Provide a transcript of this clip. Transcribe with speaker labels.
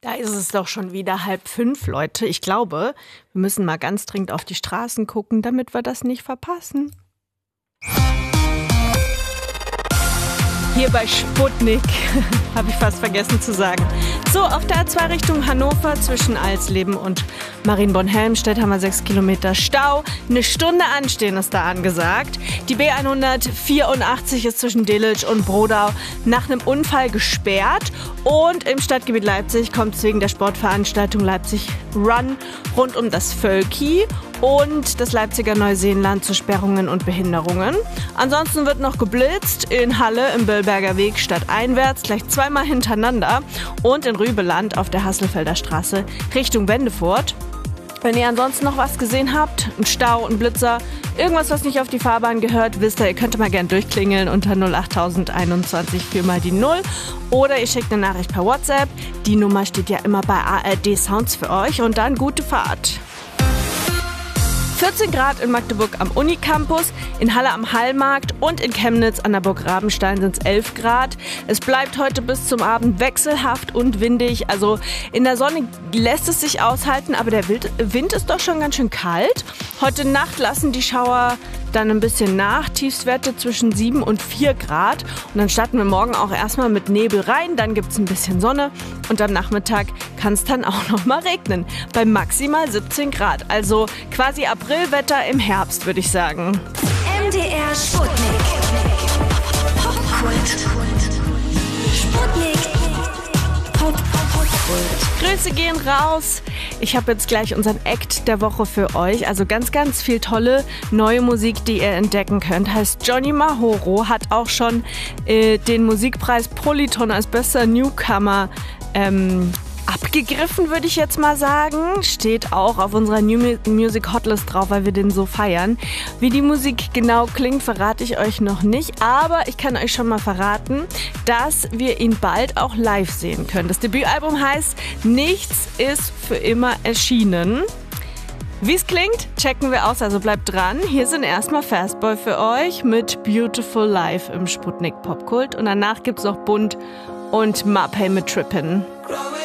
Speaker 1: Da ist es doch schon wieder 4:30, Leute. Ich glaube, wir müssen mal ganz dringend auf die Straßen gucken, damit wir das nicht verpassen. Hier bei Sputnik, habe ich fast vergessen zu sagen. So, auf der A2 Richtung Hannover zwischen Alsleben und Marienborn-Helmstedt haben wir 6 Kilometer Stau. Eine Stunde anstehen ist da angesagt. Die B184 ist zwischen Delitzsch und Brodau nach einem Unfall gesperrt. Und im Stadtgebiet Leipzig kommt es wegen der Sportveranstaltung Leipzig Run rund um das Völki und das Leipziger Neuseenland zu Sperrungen und Behinderungen. Ansonsten wird noch geblitzt in Halle im Böllberger Weg stadteinwärts, gleich zweimal hintereinander, und in Rübeland auf der Hasselfelder Straße Richtung Wendefurt. Wenn ihr ansonsten noch was gesehen habt, ein Stau, ein Blitzer, irgendwas, was nicht auf die Fahrbahn gehört, wisst ihr könnt mal gern durchklingeln unter 08021 4 mal die 0 oder ihr schickt eine Nachricht per WhatsApp. Die Nummer steht ja immer bei ARD Sounds für euch und dann gute Fahrt. 14 Grad in Magdeburg am Unicampus, in Halle am Hallmarkt und in Chemnitz an der Burg Rabenstein sind es 11 Grad. Es bleibt heute bis zum Abend wechselhaft und windig. Also in der Sonne lässt es sich aushalten, aber der Wind ist doch schon ganz schön kalt. Heute Nacht lassen die Schauer dann ein bisschen nach, Tiefstwerte zwischen 7 und 4 Grad. Und dann starten wir morgen auch erstmal mit Nebel rein, dann gibt es ein bisschen Sonne und am Nachmittag kann es dann auch noch mal regnen. Bei maximal 17 Grad, also quasi Aprilwetter im Herbst, würde ich sagen.
Speaker 2: MDR Sputnik. Popkult. Sputnik. Popkult.
Speaker 1: Grüße gehen raus. Ich habe jetzt gleich unseren Act der Woche für euch. Also ganz, ganz viel tolle neue Musik, die ihr entdecken könnt. Heißt Johnny Mahoro, hat auch schon den Musikpreis Polyton als bester Newcomer abgegriffen, würde ich jetzt mal sagen. Steht auch auf unserer New Music Hotlist drauf, weil wir den so feiern. Wie die Musik genau klingt, verrate ich euch noch nicht. Aber ich kann euch schon mal verraten, dass wir ihn bald auch live sehen können. Das Debütalbum heißt Nichts ist für immer erschienen. Wie es klingt, checken wir aus, also bleibt dran. Hier sind erstmal Fastboy für euch mit Beautiful Life im Sputnik Popkult. Und danach gibt's noch Bunt und Mapei mit Trippin'.